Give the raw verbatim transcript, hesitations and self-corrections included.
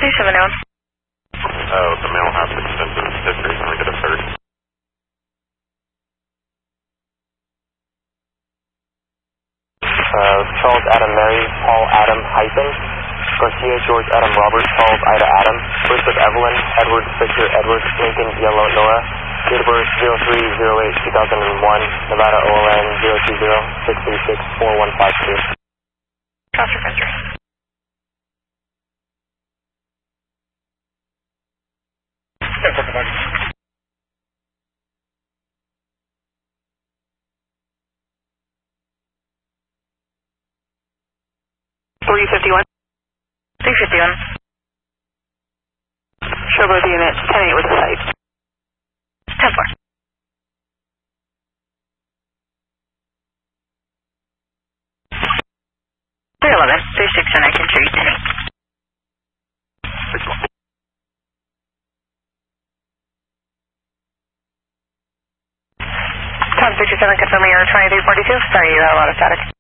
three seven one. Oh, the male has extensive history. Can we get a third? Uh, Charles Adam Mary, Paul Adam hyphen, Garcia George Adam Robert, Charles Ida Adam, Elizabeth Evelyn, Edward Victor Edward, Lincoln Yellow Nora, date of birth zero three zero eight two thousand one, Nevada O L N zero two zero six three six four one five two. Foster Fencer. three fifty-one. three fifty-one. Show both units, ten eight with the site. ten four. three eleven. three six and I can show you ten eight. Tom sixty-seven confirming you're twenty-three forty-two. Sorry, you had a lot of static.